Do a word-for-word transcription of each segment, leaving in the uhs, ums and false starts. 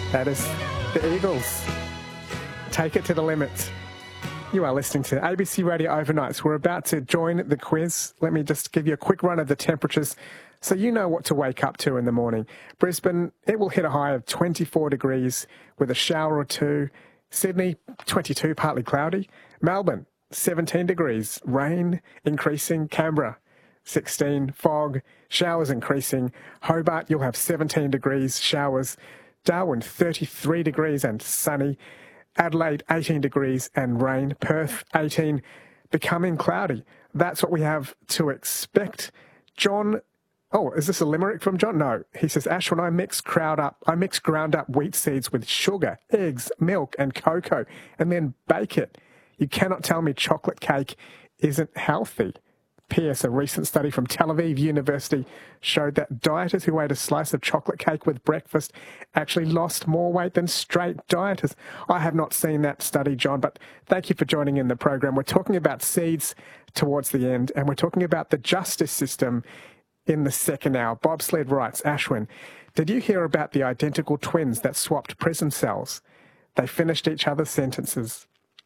That is the Eagles. Take it to the limits. You are listening to A B C Radio Overnights. We're about to join the quiz. Let me just give you a quick run of the temperatures so you know what to wake up to in the morning. Brisbane, it will hit a high of twenty-four degrees with a shower or two. Sydney, twenty-two, partly cloudy. Melbourne, seventeen degrees, rain increasing. Canberra, sixteen, fog, showers increasing. Hobart, you'll have seventeen degrees, showers. Darwin, thirty-three degrees and sunny. Adelaide, eighteen degrees and rain. Perth, eighteen, becoming cloudy. That's what we have to expect. John, oh, is this a limerick from John? No. He says, Ash, when I mix crowd up, I mix ground up wheat seeds with sugar, eggs, milk and cocoa, and then bake it. You cannot tell me chocolate cake isn't healthy. P S. A recent study from Tel Aviv University showed that dieters who ate a slice of chocolate cake with breakfast actually lost more weight than straight dieters. I have not seen that study, John, but thank you for joining in the program. We're talking about seeds towards the end, and we're talking about the justice system in the second hour. Bobsled writes, Ashwin, did you hear about the identical twins that swapped prison cells? They finished each other's sentences.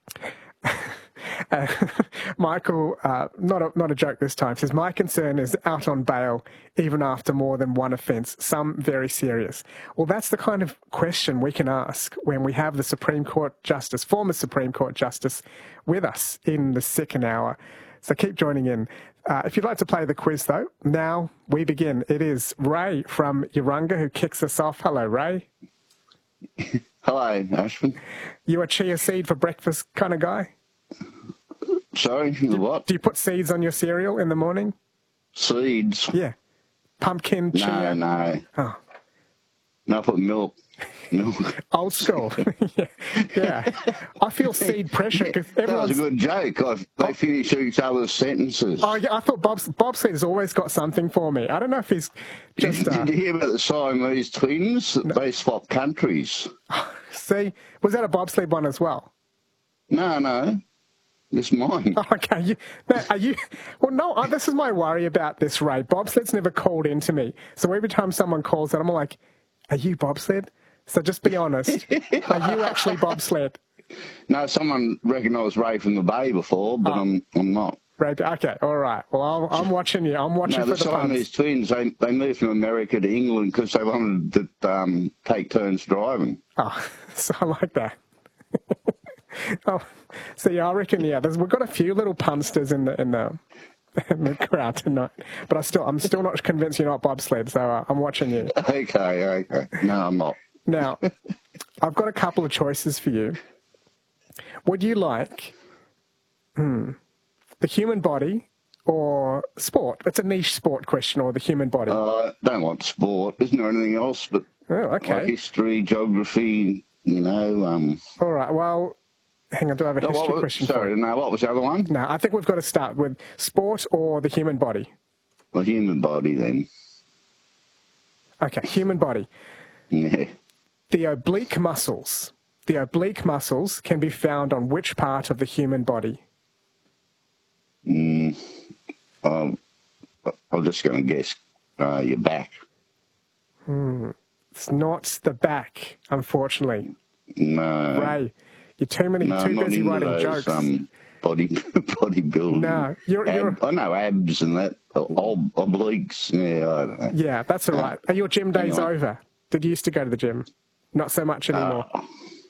Uh, Michael, uh, not a, not a joke this time, says, my concern is out on bail even after more than one offence, some very serious. Well, that's the kind of question we can ask when we have the Supreme Court Justice, former Supreme Court Justice, with us in the second hour. So keep joining in. Uh, if you'd like to play the quiz, though, now we begin. It is Ray from Urunga who kicks us off. Hello, Ray. Hello, Ashwin. You a chia seed for breakfast kind of guy? Sorry, the what? Do you put seeds on your cereal in the morning? Seeds? Yeah. Pumpkin, chia? No, no. Oh. No, I put milk. Milk. Old school. yeah. yeah. I feel seed pressure because That everyone's... was a good joke. I, they finish each other's sentences. Oh, yeah, I thought Bob's, Bob said has always got something for me. I don't know if he's just... Did, Uh... did you hear about the Siamese twins? No. They swapped countries. See? Was that a bobsled one as well? No, no. It's mine. Oh, okay. You, now, are you? Well, no. Uh, this is my worry about this, Ray. Bobsled's never called in to me, so every time someone calls it, I'm like, "Are you bobsled?" So just be honest. Are you actually bobsled? No, someone recognised Ray from the Bay before, but oh. I'm I'm not. Ray, okay, all right. Well, I'll, I'm watching you. I'm watching no, for the the Siamese twins. They they moved from America to England because they wanted to um, take turns driving. Oh, so I like that. Oh, see, I reckon, yeah, there's, we've got a few little punsters in the in the, in the crowd tonight, but I still, I'm still not convinced you're not bobsled, so uh, I'm watching you. Okay, okay. No, I'm not. Now, I've got a couple of choices for you. Would you like hmm, the human body or sport? It's a niche sport question, or the human body. I uh, don't want sport. Isn't there anything else but oh, okay. like history, geography, you know? Um... All right, well... Hang on, do I have a no, history what, question sorry, for you? no, what was the other one? No, I think we've got to start with sport or the human body. The human body, then. Okay, human body. Yeah. The oblique muscles. The oblique muscles can be found on which part of the human body? Mm, um, I'm just going to guess uh, your back. Hmm. It's not the back, unfortunately. No. Ray. You're too many, no, too busy writing those, jokes. Um, body, bodybuilding. No, you're, Ab, you're. I know abs and that. Ob, obliques. Yeah, I don't know. Yeah, that's all right. Are your gym days anyway. over? Did you used to go to the gym? Not so much anymore. Uh,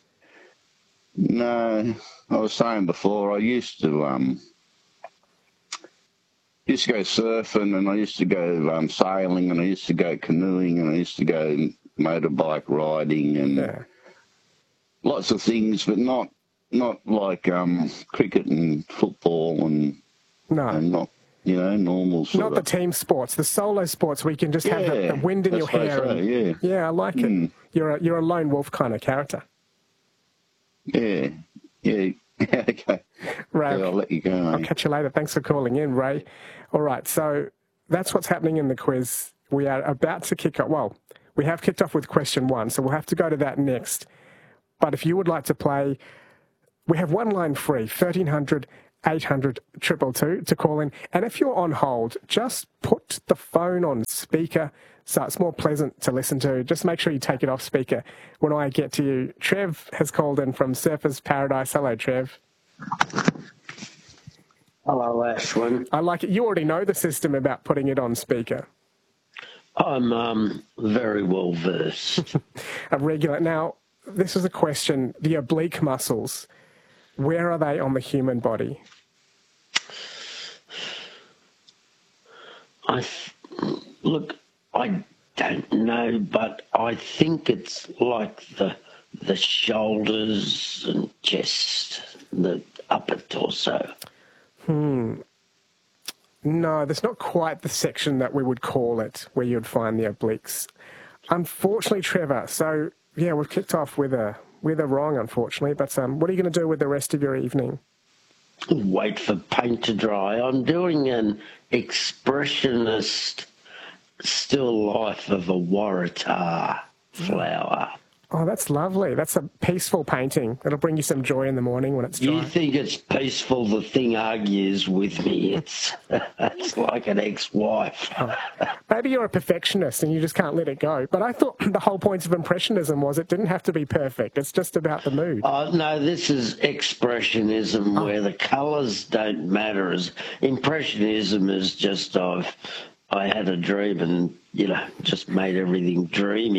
no, I was saying before. I used to um, used to go surfing, and I used to go um, sailing, and I used to go canoeing, and I used to go motorbike riding, and. Yeah. Lots of things, but not not like um, cricket and football and, no. and not, you know, normal sort Not of... the team sports, the solo sports where you can just yeah, have the, the wind in your hair. And, yeah. yeah, I like it. Mm. You're a, you're a lone wolf kind of character. Yeah, yeah, okay. Ray, yeah, I'll let you go. I'll mate. catch you later. Thanks for calling in, Ray. All right, so that's what's happening in the quiz. We are about to kick off. Well, we have kicked off with question one, so we'll have to go to that next. But if you would like to play, we have one line free, thirteen hundred, eight hundred, two two two to call in. And if you're on hold, just put the phone on speaker so it's more pleasant to listen to. Just make sure you take it off speaker when I get to you. Trev has called in from Surfers Paradise. Hello, Trev. Hello, Ashwin. I like it. You already know the system about putting it on speaker. I'm um, very well versed. A regular. Now, this is a question. The oblique muscles, where are they on the human body? I look. I don't know, but I think it's like the the shoulders and chest, the upper torso. Hmm. No, that's not quite the section that we would call it, where you'd find the obliques. Unfortunately, Trevor. So yeah, we've kicked off with a with a wrong, unfortunately. But um, what are you going to do with the rest of your evening? Wait for paint to dry. I'm doing an expressionist still life of a waratah flower. Oh, that's lovely. That's a peaceful painting. It'll bring you some joy in the morning when it's dry. You think it's peaceful, the thing argues with me. It's, it's like an ex-wife. Oh. Maybe you're a perfectionist and you just can't let it go. But I thought the whole point of Impressionism was it didn't have to be perfect. It's just about the mood. Oh, no, this is Expressionism oh. where the colours don't matter. As Impressionism is just, I've, I had a dream and, you know, just made everything dreamy.